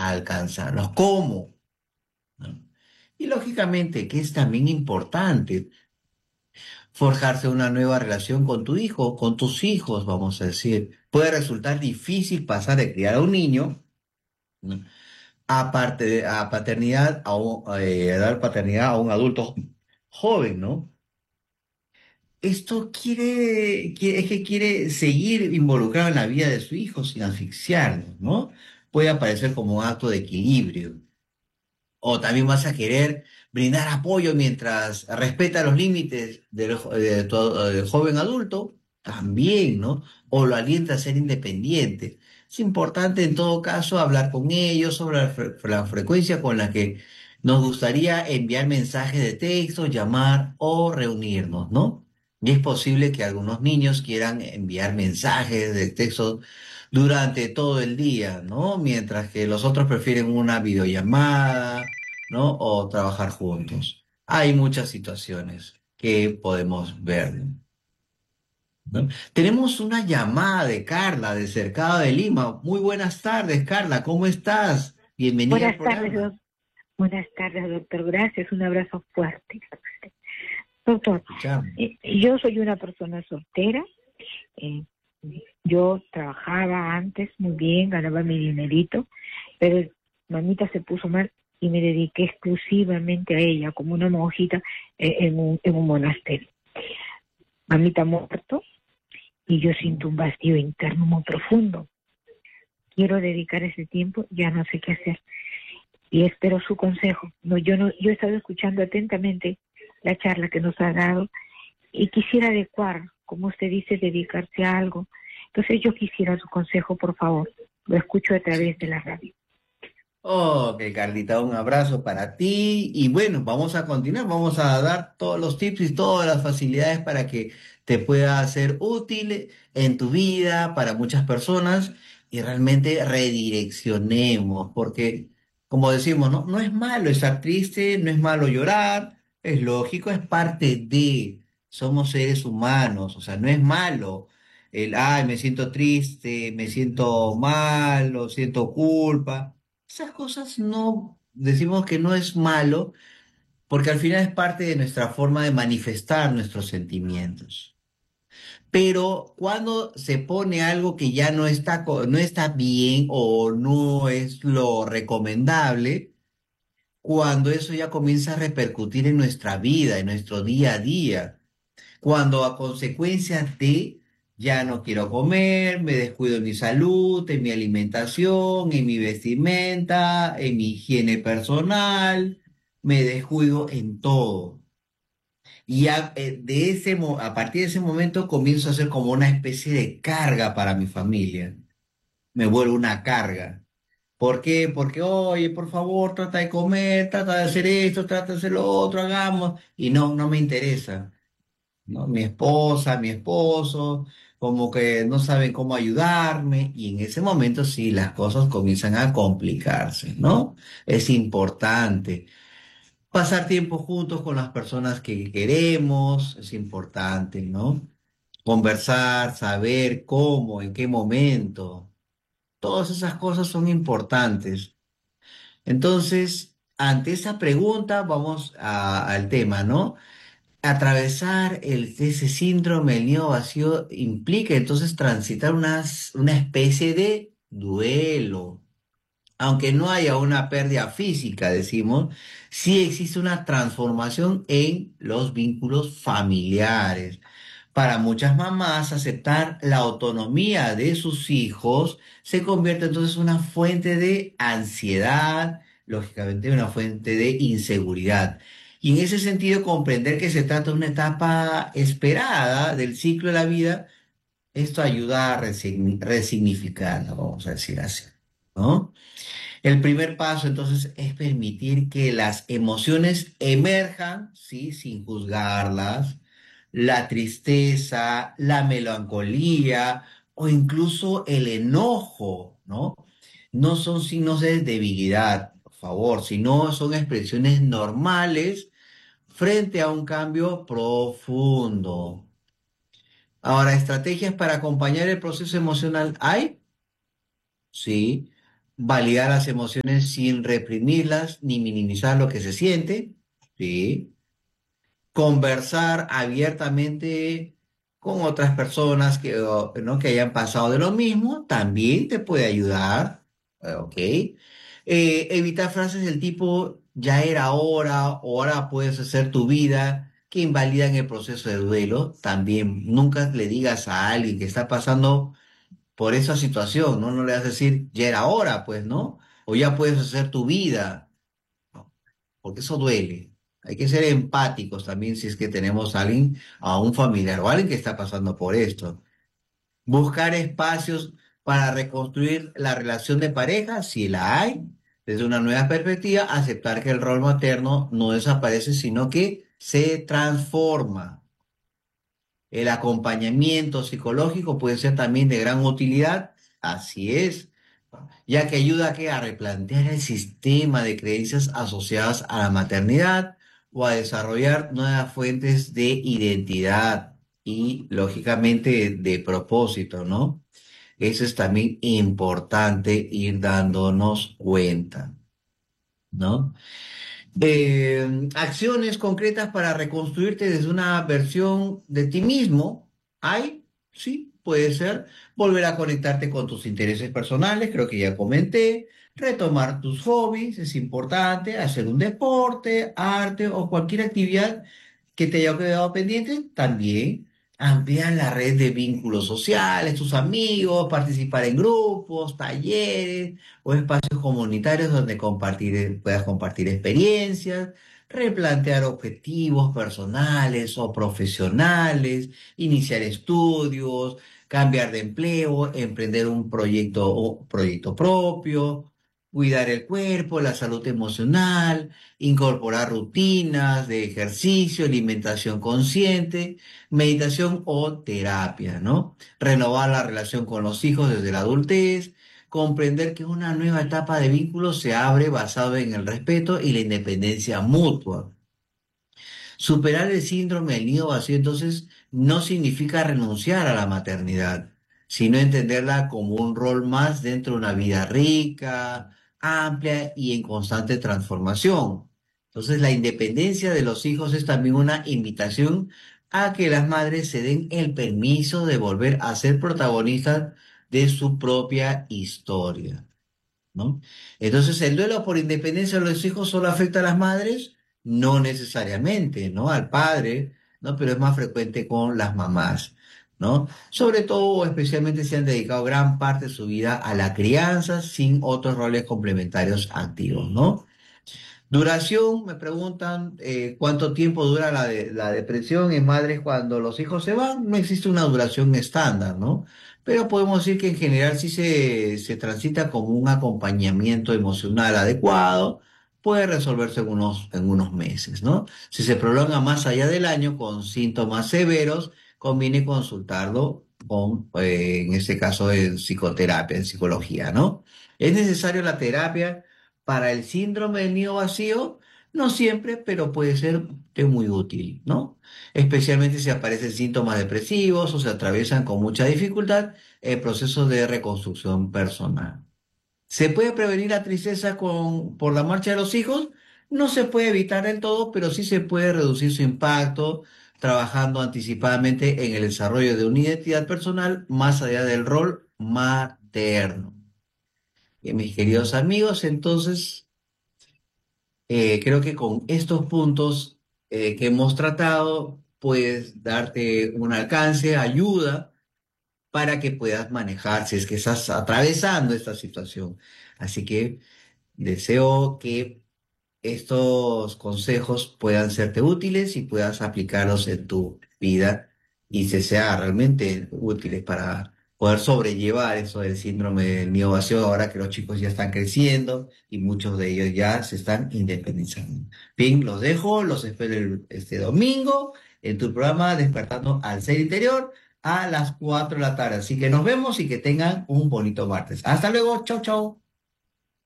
alcanzarlos. ¿Cómo? ¿No? Y lógicamente que es también importante forjarse una nueva relación con tu hijo, con tus hijos, vamos a decir. Puede resultar difícil pasar de criar a un niño, ¿no? A paternidad, a dar paternidad a un adulto joven, ¿no? Esto es que quiere seguir involucrado en la vida de su hijo sin asfixiarlo, ¿no? Puede aparecer como un acto de equilibrio. O también vas a querer brindar apoyo mientras respeta los límites de tu joven adulto, también, ¿no? O lo alienta a ser independiente. Es importante en todo caso hablar con ellos sobre la frecuencia con la que nos gustaría enviar mensajes de texto, llamar o reunirnos, ¿no? Y es posible que algunos niños quieran enviar mensajes de texto durante todo el día, ¿no? Mientras que los otros prefieren una videollamada, ¿no? O trabajar juntos. Hay muchas situaciones que podemos ver, ¿no? Tenemos una llamada de Carla de Cercado de Lima. Muy buenas tardes, Carla, ¿cómo estás? Bienvenida al Buenas tardes, programa. buenas tardes, doctor. Gracias, un abrazo fuerte. Doctor, Escuchame. yo soy una persona soltera. eh, yo trabajaba antes muy bien, ganaba mi dinerito, pero mamita se puso mal y me dediqué exclusivamente a ella, como una monjita en un monasterio. Mamita ha muerto y yo siento un vacío interno muy profundo. Quiero dedicar ese tiempo, ya no sé qué hacer. Y espero su consejo. Yo he estado escuchando atentamente la charla que nos ha dado y quisiera adecuar, como usted dice, dedicarse a algo. Entonces yo quisiera su consejo, por favor. Lo escucho a través de la radio. Ok, Carlita, un abrazo para ti y bueno, vamos a continuar, vamos a dar todos los tips y todas las facilidades para que te pueda ser útil en tu vida para muchas personas y realmente redireccionemos, porque como decimos, ¿no? No es malo estar triste, no es malo llorar, es lógico, es parte de, somos seres humanos, o sea, no es malo ay, me siento triste, me siento mal, o siento culpa. Esas cosas no, decimos que no es malo, porque al final es parte de nuestra forma de manifestar nuestros sentimientos. Pero cuando se pone algo que ya no está, no está bien o no es lo recomendable, cuando eso ya comienza a repercutir en nuestra vida, en nuestro día a día, cuando a consecuencia de ya no quiero comer, me descuido en mi salud, en mi alimentación, en mi vestimenta, en mi higiene personal, me descuido en todo. Y ya, a partir de ese momento comienzo a ser como una especie de carga para mi familia. Me vuelvo una carga. ¿Por qué? Porque, oye, por favor, trata de comer, trata de hacer esto, trata de hacer lo otro, hagamos. Y no, no me interesa, ¿no? Mi esposa, mi esposo, como que no saben cómo ayudarme y en ese momento sí las cosas comienzan a complicarse, ¿no? Es importante pasar tiempo juntos con las personas que queremos, es importante, ¿no? Conversar, saber cómo, en qué momento, todas esas cosas son importantes. Entonces, ante esa pregunta, vamos al tema, ¿no? Atravesar ese síndrome del nido vacío implica entonces transitar una especie de duelo. Aunque no haya una pérdida física, decimos, sí existe una transformación en los vínculos familiares. Para muchas mamás, aceptar la autonomía de sus hijos se convierte entonces en una fuente de ansiedad, lógicamente una fuente de inseguridad. Y en ese sentido, comprender que se trata de una etapa esperada del ciclo de la vida, esto ayuda a resignificarlo, vamos a decir así, ¿no? El primer paso entonces es permitir que las emociones emerjan, ¿sí? Sin juzgarlas. La tristeza, la melancolía o incluso el enojo, ¿no? No son signos de debilidad, por favor, sino son expresiones normales frente a un cambio profundo. Ahora, estrategias para acompañar el proceso emocional, ¿hay? Sí. Validar las emociones sin reprimirlas ni minimizar lo que se siente, ¿sí? Conversar abiertamente con otras personas ¿no? que hayan pasado de lo mismo, también te puede ayudar, ¿ok? Evitar frases del tipo, ya era hora, o ahora puedes hacer tu vida, que invalidan el proceso de duelo. También nunca le digas a alguien que está pasando por esa situación, ¿no? No le vas a decir, ya era hora, pues, ¿no? O ya puedes hacer tu vida, ¿no? Porque eso duele. Hay que ser empáticos también si es que tenemos a alguien, a un familiar o alguien que está pasando por esto. Buscar espacios para reconstruir la relación de pareja, si la hay, desde una nueva perspectiva, aceptar que el rol materno no desaparece, sino que se transforma. El acompañamiento psicológico puede ser también de gran utilidad, así es, ya que ayuda a replantear el sistema de creencias asociadas a la maternidad o a desarrollar nuevas fuentes de identidad y, lógicamente, de propósito, ¿no? Eso es también importante ir dándonos cuenta, ¿no? Acciones concretas para reconstruirte desde una versión de ti mismo. ¿Hay? Sí, puede ser. Volver a conectarte con tus intereses personales, creo que ya comenté. Retomar tus hobbies, es importante. Hacer un deporte, arte o cualquier actividad que te haya quedado pendiente, también. Ampliar la red de vínculos sociales, tus amigos, participar en grupos, talleres o espacios comunitarios donde puedas compartir experiencias, replantear objetivos personales o profesionales, iniciar estudios, cambiar de empleo, emprender un proyecto o proyecto propio, cuidar el cuerpo, la salud emocional, incorporar rutinas de ejercicio, alimentación consciente, meditación o terapia, ¿no? Renovar la relación con los hijos desde la adultez, comprender que una nueva etapa de vínculo se abre basado en el respeto y la independencia mutua. Superar el síndrome del nido vacío entonces no significa renunciar a la maternidad, sino entenderla como un rol más dentro de una vida rica, amplia y en constante transformación. Entonces la independencia de los hijos es también una invitación a que las madres se den el permiso de volver a ser protagonistas de su propia historia, ¿no? Entonces, ¿el duelo por independencia de los hijos solo afecta a las madres? No necesariamente, ¿no? Al padre, ¿no? Pero es más frecuente con las mamás, ¿no? Sobre todo, especialmente si han dedicado gran parte de su vida a la crianza sin otros roles complementarios activos, ¿no? Duración, me preguntan, ¿cuánto tiempo dura la depresión en madres cuando los hijos se van? No existe una duración estándar, ¿no? Pero podemos decir que en general sí se transita como un acompañamiento emocional adecuado, puede resolverse en unos meses, ¿no? Si se prolonga más allá del año con síntomas severos, conviene consultarlo en este caso, en psicoterapia, en psicología, ¿no? ¿Es necesario la terapia para el síndrome del nido vacío? No siempre, pero puede ser muy útil, ¿no? Especialmente si aparecen síntomas depresivos o se atraviesan con mucha dificultad el proceso de reconstrucción personal. ¿Se puede prevenir la tristeza por la marcha de los hijos? No se puede evitar del todo, pero sí se puede reducir su impacto trabajando anticipadamente en el desarrollo de una identidad personal más allá del rol materno. Mis queridos amigos, entonces creo que con estos puntos que hemos tratado, puedes darte un alcance, ayuda para que puedas manejar si es que estás atravesando esta situación. Así que deseo que estos consejos puedan serte útiles y puedas aplicarlos en tu vida y se sea realmente útiles para poder sobrellevar eso del síndrome del nido vacío ahora que los chicos ya están creciendo y muchos de ellos ya se están independizando. Bien, los dejo, los espero este domingo en tu programa Despertando al Ser Interior a las 4 de la tarde. Así que nos vemos y que tengan un bonito martes. Hasta luego, chau, chau.